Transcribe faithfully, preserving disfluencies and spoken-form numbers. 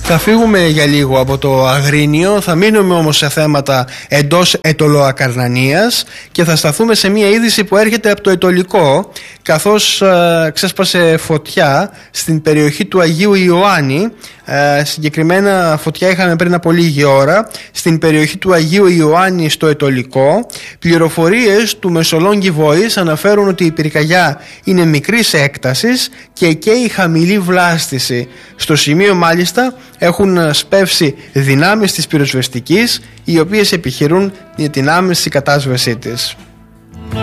Θα φύγουμε για λίγο από το Αγρίνιο, θα μείνουμε όμως σε θέματα εντός Αιτωλοακαρνανίας και θα σταθούμε σε μια είδηση που έρχεται από το Αιτωλικό, καθώς ε, ξέσπασε φωτιά στην περιοχή του Αγίου Ιωάννη. Ε, συγκεκριμένα φωτιά είχαμε πριν από λίγη ώρα στην περιοχή του Αγίου Ιωάννη στο Αιτωλικό. Πληροφορίες του Μεσολόγγι Voice αναφέρουν ότι η πυρκαγιά είναι μικρής έκτασης και καίει χαμηλή βλάστηση. Στο σημείο μάλιστα έχουν σπεύσει δυνάμεις της πυροσβεστικής, οι οποίες επιχειρούν για την άμεση κατάσβεσή της.